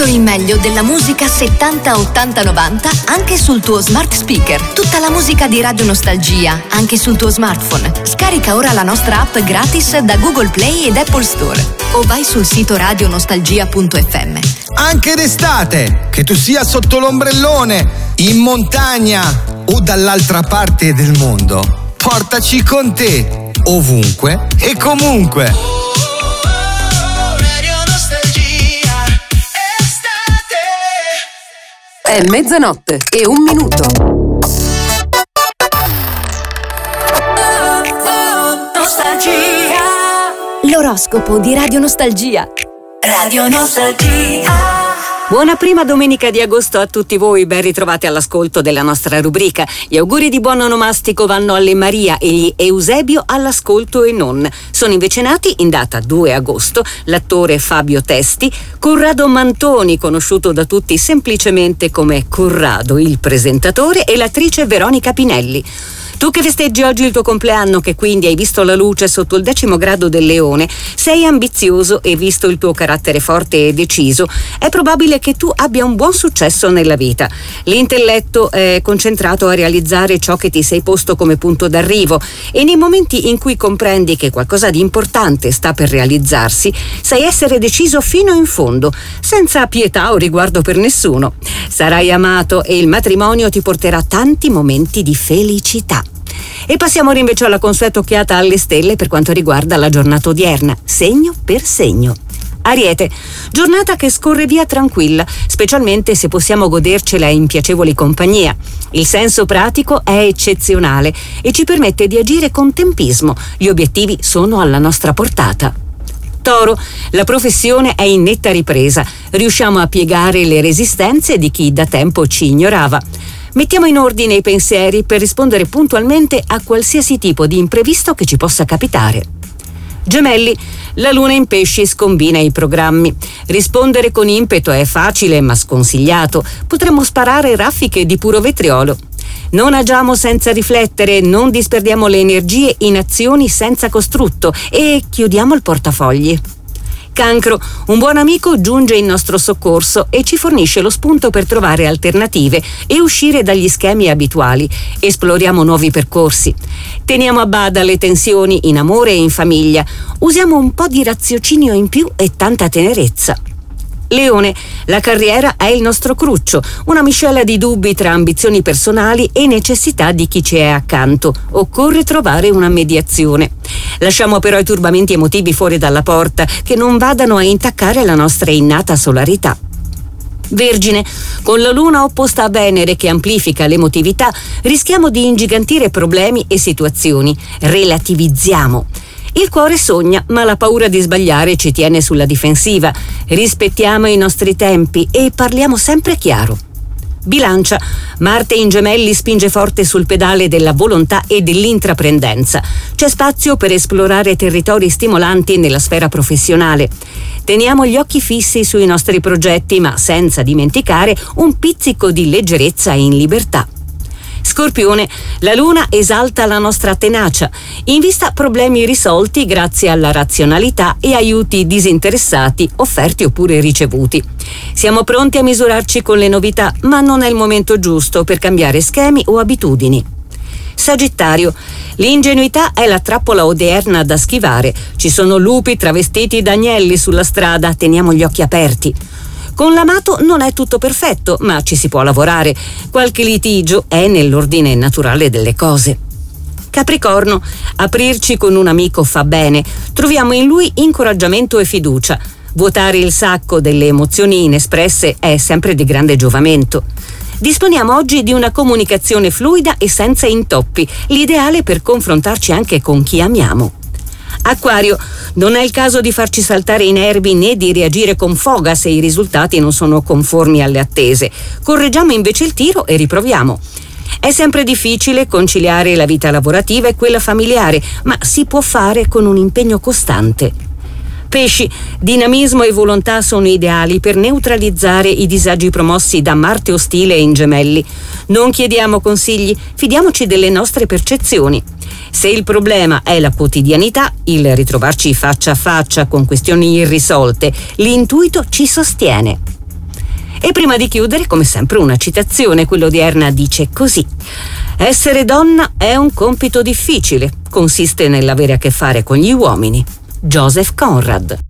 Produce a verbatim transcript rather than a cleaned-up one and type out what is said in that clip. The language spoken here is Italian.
Tutto il meglio della musica settanta, ottanta, novanta anche sul tuo smart speaker. Tutta la musica di Radio Nostalgia anche sul tuo smartphone. Scarica ora la nostra app gratis da Google Play ed Apple Store o vai sul sito radio nostalgia punto effe emme. Anche d'estate, che tu sia sotto l'ombrellone, in montagna o dall'altra parte del mondo, portaci con te ovunque e comunque. È mezzanotte e un minuto. L'oroscopo di Radio Nostalgia. Radio Nostalgia. Buona prima domenica di agosto a tutti voi, ben ritrovati all'ascolto della nostra rubrica. Gli auguri di buon onomastico vanno alle Maria e gli Eusebio all'ascolto e non. Sono invece nati in data due agosto l'attore Fabio Testi, Corrado Mantoni, conosciuto da tutti semplicemente come Corrado, il presentatore, e l'attrice Veronica Pinelli. Tu che festeggi oggi il tuo compleanno, che quindi hai visto la luce sotto il decimo grado del Leone, sei ambizioso e visto il tuo carattere forte e deciso, è probabile che tu abbia un buon successo nella vita. L'intelletto è concentrato a realizzare ciò che ti sei posto come punto d'arrivo e nei momenti in cui comprendi che qualcosa di importante sta per realizzarsi, sai essere deciso fino in fondo, senza pietà o riguardo per nessuno. Sarai amato e il matrimonio ti porterà tanti momenti di felicità. E passiamo ora invece alla consueta occhiata alle stelle per quanto riguarda la giornata odierna, segno per segno. Ariete, giornata che scorre via tranquilla, specialmente se possiamo godercela in piacevoli compagnia. Il senso pratico è eccezionale e ci permette di agire con tempismo. Gli obiettivi sono alla nostra portata. Toro, la professione è in netta ripresa. Riusciamo a piegare le resistenze di chi da tempo ci ignorava. Mettiamo in ordine i pensieri per rispondere puntualmente a qualsiasi tipo di imprevisto che ci possa capitare. Gemelli, la luna in pesci scombina i programmi. Rispondere con impeto è facile ma sconsigliato. Potremmo sparare raffiche di puro vetriolo. Non agiamo senza riflettere, non disperdiamo le energie in azioni senza costrutto e chiudiamo il portafogli. Cancro, un buon amico giunge in nostro soccorso e ci fornisce lo spunto per trovare alternative e uscire dagli schemi abituali. Esploriamo nuovi percorsi. Teniamo a bada le tensioni in amore e in famiglia. Usiamo un po' di raziocinio in più e tanta tenerezza. Leone, la carriera è il nostro cruccio, una miscela di dubbi tra ambizioni personali e necessità di chi ci è accanto. Occorre trovare una mediazione. Lasciamo però i turbamenti emotivi fuori dalla porta, che non vadano a intaccare la nostra innata solarità. Vergine, con la luna opposta a Venere che amplifica l'emotività, rischiamo di ingigantire problemi e situazioni. Relativizziamo. Il cuore sogna, ma la paura di sbagliare ci tiene sulla difensiva. Rispettiamo i nostri tempi e parliamo sempre chiaro. Bilancia, Marte in Gemelli spinge forte sul pedale della volontà e dell'intraprendenza. C'è spazio per esplorare territori stimolanti nella sfera professionale. Teniamo gli occhi fissi sui nostri progetti, ma senza dimenticare un pizzico di leggerezza in libertà. Scorpione, la luna esalta la nostra tenacia, invista problemi risolti grazie alla razionalità e aiuti disinteressati offerti oppure ricevuti. Siamo pronti a misurarci con le novità, ma non è il momento giusto per cambiare schemi o abitudini. Sagittario, l'ingenuità è la trappola odierna da schivare. Ci sono lupi travestiti da agnelli sulla strada, teniamo gli occhi aperti. Con l'amato non è tutto perfetto, ma ci si può lavorare. Qualche litigio è nell'ordine naturale delle cose. Capricorno, aprirci con un amico fa bene. Troviamo in lui incoraggiamento e fiducia. Vuotare il sacco delle emozioni inespresse è sempre di grande giovamento. Disponiamo oggi di una comunicazione fluida e senza intoppi, l'ideale per confrontarci anche con chi amiamo. Acquario, non è il caso di farci saltare i nervi né di reagire con foga se i risultati non sono conformi alle attese. Correggiamo invece il tiro e riproviamo. È sempre difficile conciliare la vita lavorativa e quella familiare, ma si può fare con un impegno costante. Pesci, dinamismo e volontà sono ideali per neutralizzare i disagi promossi da Marte ostile in Gemelli. Non chiediamo consigli, fidiamoci delle nostre percezioni. Se il problema è la quotidianità, il ritrovarci faccia a faccia con questioni irrisolte, l'intuito ci sostiene. E prima di chiudere, come sempre, una citazione. Quello odierna dice così: essere donna è un compito difficile, consiste nell'avere a che fare con gli uomini. Joseph Conrad.